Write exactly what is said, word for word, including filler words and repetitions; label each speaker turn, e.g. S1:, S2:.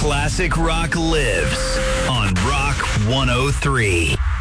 S1: classic rock lives on Rock one oh three.